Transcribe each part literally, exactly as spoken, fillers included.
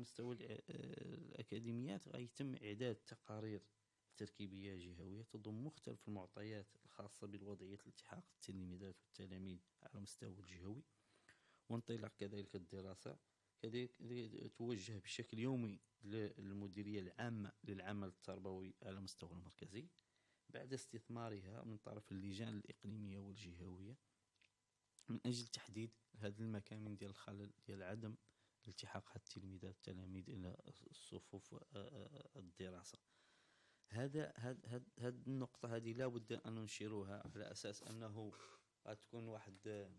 مستوى الأكاديميات غيتم إعداد تقارير تركيبية جهوية تضم مختلف المعطيات الخاصة بالوضعية الالتحاق التلميذات والتلاميذ على مستوى الجهوي، وانطلاق كذلك الدراسة. كذلك توجه بشكل يومي للمديرية العامة للعمل التربوي على مستوى المركزي بعد استثمارها من طرف اللجان الإقليمية والجهوية من أجل تحديد هذا المكان ديال الخلل ديال عدم التحاق التلميذات والتلاميذ إلى صفوف الدراسة. هذا هاد هاد هاد النقطة هذه لا بد أن ننشرها على أساس أنه غتكون واحد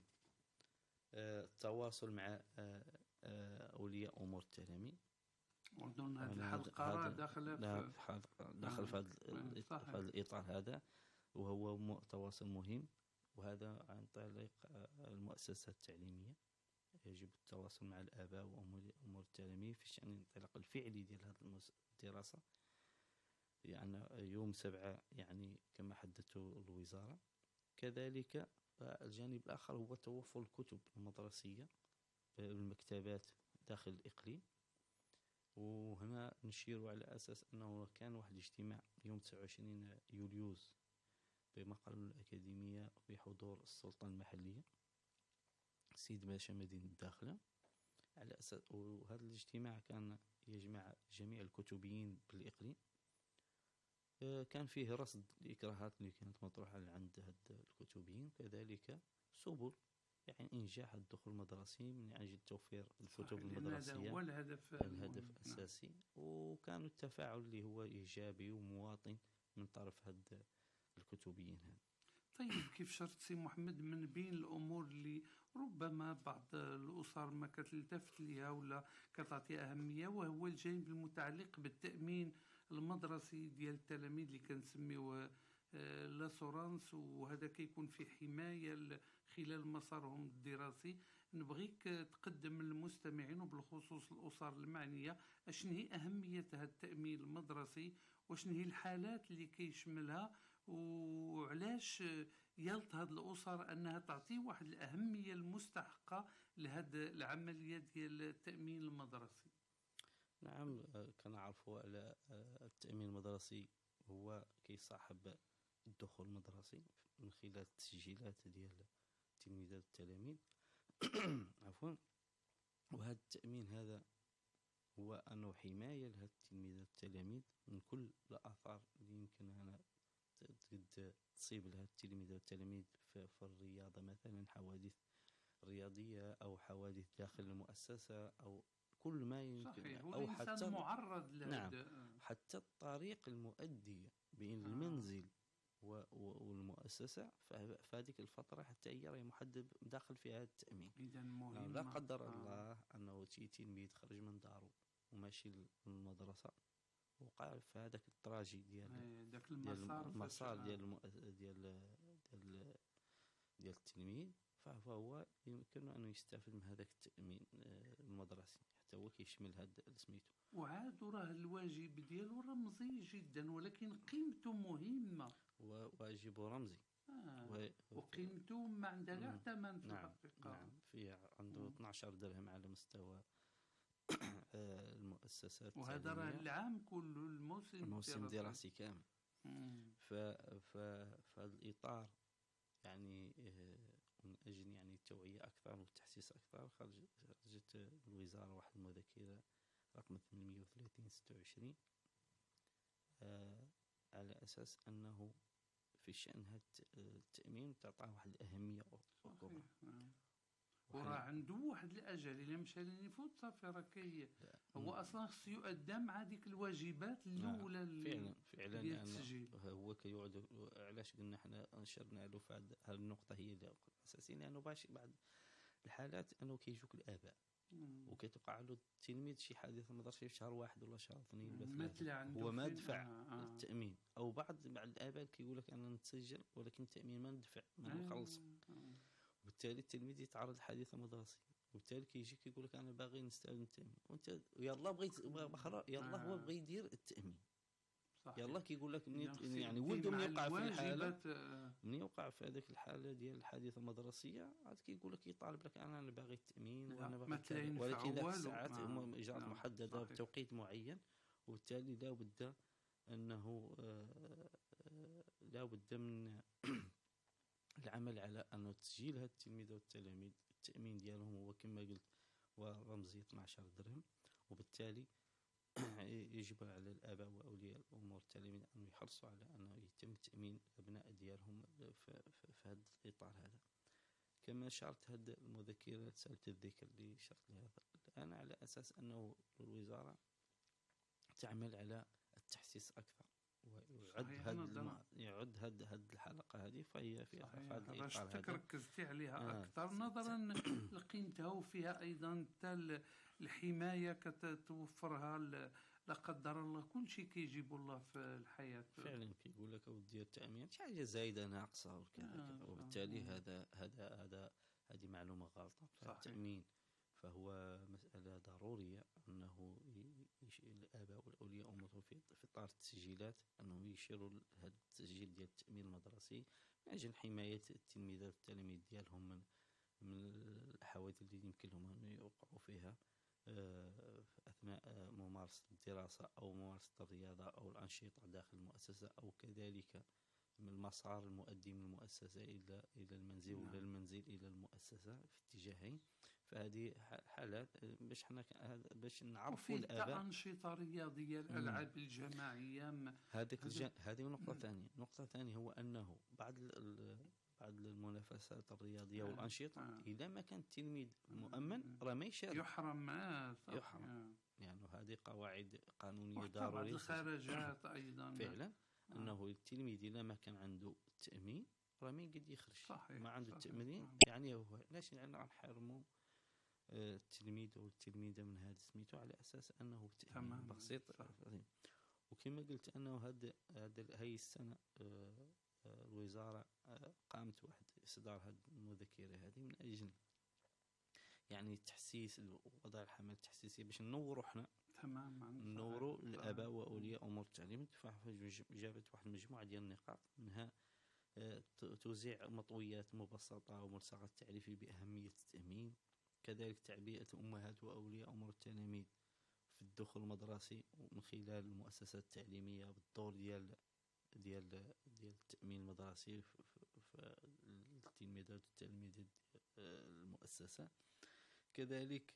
التواصل مع أولياء أمور التلاميذ. أظن هذه الحلقة داخلة في داخل في هذا الإطار هذا، وهو تواصل مهم، وهذا عن طريق المؤسسات التعليمية يجب التواصل مع الآباء وأمور التلاميذ في الشأن الانطلاق الفعلي ديال هذه الدراسة. يعني يوم سبعة يعني كما حددته الوزارة. كذلك الجانب الآخر هو توفر الكتب المدرسية بالمكتبات داخل الإقليم، وهنا نشير على أساس أنه كان واحد الاجتماع يوم تسعة وعشرين يوليوز بمقر الأكاديمية بحضور السلطة المحلية السيد باشا مدينة الداخلة، على أساس وهذا الاجتماع كان يجمع جميع الكتبيين بالإقليم. كان فيه رصد الإكراهات اللي كانت مطروحة عند هاد الكتبيين، كذلك سبل يعني إنجاح الدخول المدرسي من أجل توفير الكتب المدرسية. هذا هو الهدف الهدف الأساسي. نعم. وكان التفاعل اللي هو إيجابي ومواطن من طرف هاد الكتبيين هاد. طيب كيف شرط سي محمد من بين الأمور اللي ربما بعض الأسر ما كتلتفت لها ولا كتعطيها أهمية، وهو الجانب المتعلق بالتأمين المدرسي ديال التلاميذ اللي كنسميوه لاسورانس، وهذا كيكون في حماية خلال مسارهم الدراسي. نبغيك تقدم للمستمعين وبالخصوص الأسر المعنية أشن هي أهمية هذا التأمين المدرسي، وشن هي الحالات اللي كيشملها، وعلاش يلت هذه الأسر أنها تعطي واحد الأهمية المستحقة لهذه العملية ديال التأمين المدرسي. نعم، كنعرفوا على التأمين المدرسي هو كيصاحب الدخول المدرسي من خلال التسجيلات ديال التلميذات والتلاميذ عفوا. وهذا التأمين هذا هو أنه حماية لهذه التلميذات والتلاميذ من كل الآثار اللي يمكن أن تصيب لها التلميذات والتلاميذ في الرياضة، مثلا حوادث رياضية أو حوادث داخل المؤسسة أو كل ما يمكن. صحيح. أو حتى معرض نعم، حتى الطريق المؤدي بين المنزل آه. والمؤسسة فهذيك الفترة حتى هي راهي محدد داخل فيها التأمين. إذا مهم لا قدر آه. الله أنه تي تلميذ خرج من داره وماشي للمدرسة وقع في هذاك التراجي ديال داك المسار المسار ديال الم... ديال ديال ديال التلميذ، فهو يمكن أنه يستفيد من هذاك التأمين المدرسي حتى هو كيشمل هذا سميتو. وعاد راه الواجب ديالو رمزي جدا ولكن قيمته مهمة. وواجب رمزي آه. و... وقيمته ما عندها كاع ثمن في نعم. الحقيقة. نعم، فيه عنده اثناش درهم على مستوى المؤسسات. وهذا راه العام كله، الموسم الموسم الدراسي كامل. ف ف فهذا الإطار يعني من أجل يعني التوعية أكثر والتحسيس أكثر خرجت الوزارة واحد المذكرة رقم ثمانمائة وثلاثين ستة وعشرين على أساس أنه في شأن هذا التأمين تعطاه واحد الأهمية كبرى. وراه عنده واحد الاجل الا مشى لين يفوت صافي راه كي هو اصلا خصو يؤدى مع ديك الواجبات الاولى. نعم. فعلا فعلا ديال التسجيل. هو كيقعد. علاش قلنا حنا نشرنا له في هذه النقطه هي الاساسيه، لانه باش بعض الحالات انه كيجوك الاباء وكتوقع له التلميذ شي حادثه مدرسيه في شهر واحد ولا شهر اثنين ولا ثلاثه هو ما دفع آه آه. التامين، او بعض بعض الاباء كيقول لك انا نتسجل ولكن التامين ما ندفع ما نخلص آه آه. وبالتالي التلميذ يتعرض لحادثه مدرسيه، وبالتالي كيجي كيقول لك انا باغي نستافد من التامين، وانت يلا بغيت بخرا يلا آه. هو بغى يدير التامين. يلا كيقول لك مني يعني ولده من يوقع في الحاله من يوقع في هذيك الحاله ديال الحادثه المدرسيه، عاد كيقول لك يطالب لك انا باغي التامين وانا باغي، ولكن ذاك الساعات هما اجراءات محدده بتوقيت معين، وبالتالي لا بد انه لا بد من العمل على انه تسجيل هاد التلميذ والتلاميذ التامين ديالهم هو كما قلت ورمزي اثنا عشر درهم، وبالتالي يجب على الآباء وأولياء الأمور التلاميذ أن يحرصوا على أنه يتم تأمين الأبناء ديالهم في, في, في هذا الإطار هذا. كما شرط هذه المذكرات سالت الذكر اللي شرط لهذا الآن على أساس أنه الوزارة تعمل على التحسيس أكثر، ويعد هذا يعد هذا هذه الحلقة هذه فهي في هذا الإطار هذا ركزتي عليها آه أكثر نظرا لقيمتها، وفيها أيضا الحماية كتوفرها لا قدر الله كل شيء كيجيب الله في الحياة. فعلا كيقول لك ودي التأمين شي حاجة زايدة ناقصة وكذا آه وبالتالي آه هذا هذا هذا هذه معلومة غلطة. التأمين فهو مسألة ضرورية أنه الآباء والأولياء أمورهم في إطار التسجيلات أنهم يشيروا لهذا التسجيل ديال التأمين المدرسي من أجل حماية التلميذات والتلاميذ ديالهم من من الحوادث اللي يمكن لهم أن يوقعوا فيها أثناء ممارسة الدراسة أو ممارسة الرياضة أو الأنشطة داخل المؤسسة، أو كذلك من المسار المؤدي من المؤسسة إلى إلى المنزل ومن المنزل إلى المؤسسة في اتجاهين. فهذه حالات باش حنا باش نعرفوا الآباء. أنشطة رياضية، الألعاب الجماعية، هذيك الج... هذه نقطة ثانية. نقطة ثانية هو أنه بعض بعض المنافسات الرياضية والأنشطة آه. إذا ما كان التلميذ مؤمن راه ما يشارك، يحرم آه يحرم آه. يعني هذه قواعد قانونية ضرورية. الخارجات أيضا فعلا آه. أنه التلميذ إذا ما كان عنده التأمين راه ما يقدر يخرج. صحيح. ما عنده التأمين آه. يعني هو علاش نحرموا التلميذ أو التلميذة من هذا سميتو على أساس أنه تأمين بسيط. وكما قلت أنه هذا هذا هاي السنة الوزارة قامت واحد إصدار هذه المذكرة هذه من أجل يعني تحسيس وضع الحملة التحسيسية باش ننوروا حنا تماما ننوروا الآباء وأولياء أمور التعليم. جابت واحد المجموعة ديال النقاط، منها توزيع مطويات مبسطة وملصقات تعريفي بأهمية التأمين، كذلك تعبئة الأمهات وأولياء أمور التلاميذ في الدخول المدرسي من خلال المؤسسات التعليمية بالدور ديال ديال ديال التأمين المدرسي في التلميذات والتلاميذ المؤسسة. كذلك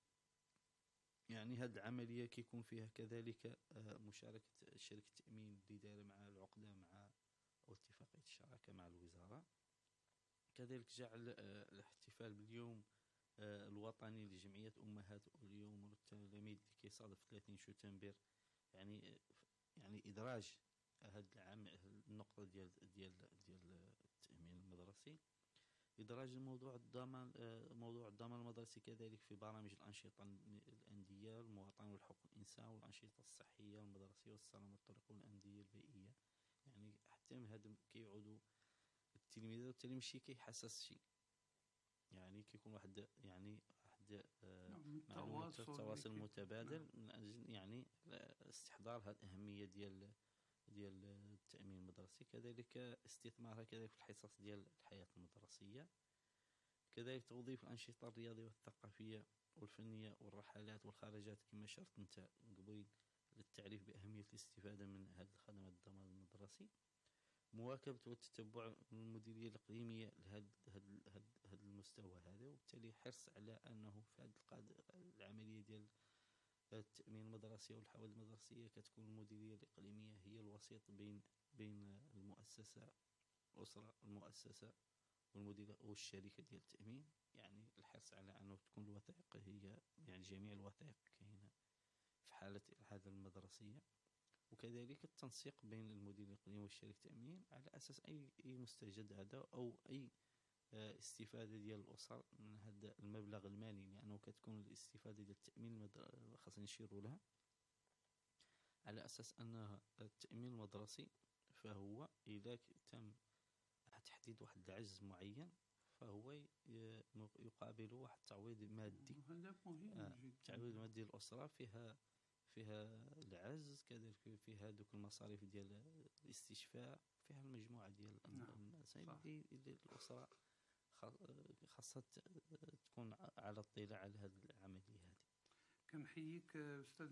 يعني هذه العملية كيكون فيها كذلك مشاركة شركة التأمين اللي دايرة مع العقدة مع أو اتفاقية الشراكة مع الوزارة. كذلك جعل الاحتفال باليوم الوطني لجمعية أمهات وأولياء أمور التلاميذ اللي كيصادف ثلاثين شتنبر، يعني يعني إدراج هذا العام النقطة ديال ديال ديال التأمين المدرسي، إدراج الموضوع الضمان موضوع الضمان المدرسي كذلك في برامج الأنشطة الأندية المواطنة والحقوق الإنسان والأنشطة الصحية المدرسية والسلامة الطرق والأندية البيئية. يعني حتى من هذا كيعودوا التلميذات والتلاميذ شي كيحسس شي، يعني كيكون واحد يعني واحد معلومات التواصل المتبادل من أجل يعني استحضار هذه الأهمية ديال ديال التأمين المدرسي. كذلك استثمارها كذلك في الحصص ديال الحياة المدرسية، كذلك توظيف الأنشطة الرياضية والثقافية والفنية والرحلات والخارجات كما شرط انت قبيل للتعريف بأهمية الاستفادة من هذه الخدمات الضمان المدرسي. مواكبة والتتبع من المديرية الإقليمية لهذا هذا المستوى هذا، وبالتالي حرص على أنه في هذه العملية ديال التأمين المدرسي والحوادث المدرسية كتكون المديرية الإقليمية هي الوسيط بين بين المؤسسة الأسرة المؤسسة والمديرية والشركة ديال التأمين. يعني الحرص على أنه تكون الوثائق هي يعني جميع الوثائق كاينة في حالة هذا المدرسية، وكذلك التنسيق بين المدير الإقليمي والشركة التأمين على أساس أي أي مستجد هذا أو أي استفادة ديال الأسر من هذا المبلغ المالي، لأنه كتكون الاستفادة ديال التأمين خاصنا نشيروا لها على أساس أن التأمين المدرسي فهو إذا تم تحديد واحد العجز معين فهو يقابل واحد التعويض مادي. هذا مهم آه تعويض مادي للأسرة فيها فيها العز، كذلك فيها دوك المصاريف ديال الاستشفاء، فيها المجموعة ديال الناس اللي الأسرة خاصها تكون على اطلاع على هذه العملية هذه. كنحييك أستاذ